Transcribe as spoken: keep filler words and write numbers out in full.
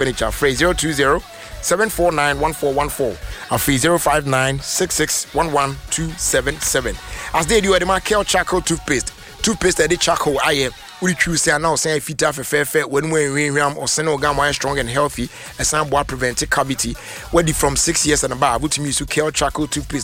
furniture. Phrase zero two zero seven four nine one four one four. Afi zero five nine six six one one two seven seven. As they do, the Kel charcoal toothpaste. Toothpaste at the charcoal. I we choose say now say if it have a fair fair when we ram or seno gamma strong and healthy, a some boy prevent cavity. Whether from six years and above, which means to Kel charcoal toothpaste.